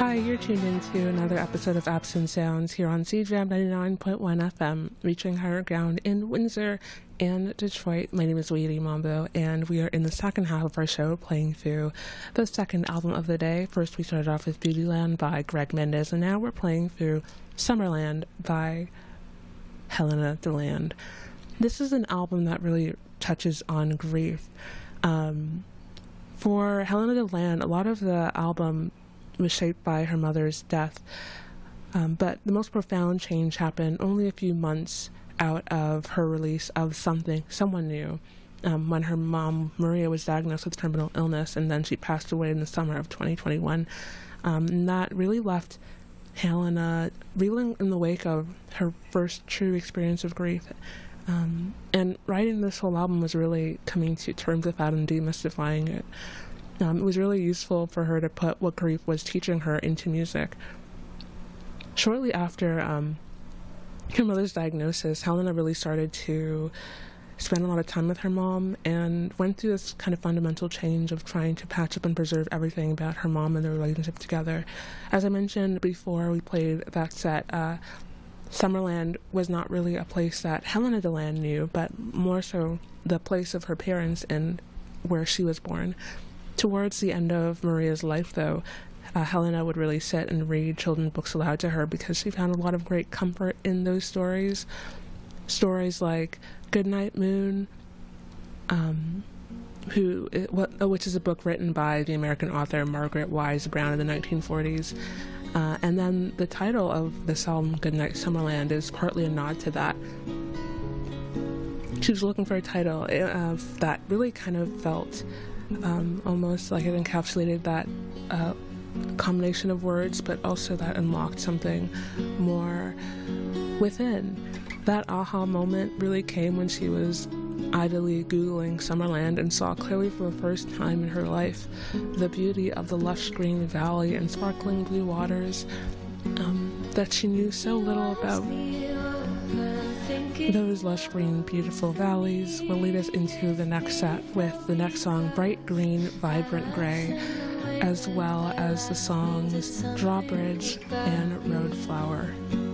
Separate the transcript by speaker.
Speaker 1: Hi, you're tuned into another episode of Absent Sounds here on CJAM 99.1 FM, reaching higher ground in Windsor and Detroit. My name is Weedy Mambo, and we are in the second half of our show playing through the second album of the day. First, we started off with Beautyland by Greg Mendez, and now we're playing through Summerland by Helena DeLand. This is an album that really touches on grief. For Helena DeLand, a lot of the album was shaped by her mother's death, but the most profound change happened only a few months out of her release of Someone New, when her mom Maria was diagnosed with terminal illness, and then she passed away in the summer of 2021. And that really left Helena reeling in the wake of her first true experience of grief. And writing this whole album was really coming to terms with that and demystifying it. It was really useful for her to put what grief was teaching her into music. Shortly after her mother's diagnosis, Helena really started to spend a lot of time with her mom and went through this kind of fundamental change of trying to patch up and preserve everything about her mom and their relationship together. As I mentioned before we played that set, Summerland was not really a place that Helena DeLand knew, but more so the place of her parents and where she was born. Towards the end of Maria's life, though, Helena would really sit and read children's books aloud to her because she found a lot of great comfort in those stories. Stories like Goodnight Moon, which is a book written by the American author Margaret Wise Brown in the 1940s. And then the title of this album, Goodnight Summerland, is partly a nod to that. She was looking for a title that really kind of felt almost like it encapsulated that combination of words, but also that unlocked something more within. That aha moment really came when she was idly Googling Summerland and saw clearly for the first time in her life the beauty of the lush green valley and sparkling blue waters that she knew so little about. Those lush green, beautiful valleys will lead us into the next set with the next song, Bright Green, Vibrant Gray, as well as the songs Drawbridge and Road Flower.